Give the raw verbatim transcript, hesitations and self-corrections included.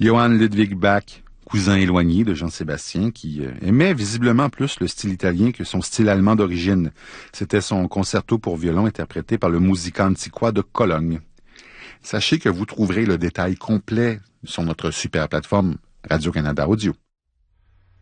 Johann Ludwig Bach, cousin éloigné de Jean-Sébastien, qui euh, aimait visiblement plus le style italien que son style allemand d'origine. C'était son concerto pour violon interprété par le Musica Antiqua de Cologne. Sachez que vous trouverez le détail complet sur notre super plateforme Radio-Canada Audio.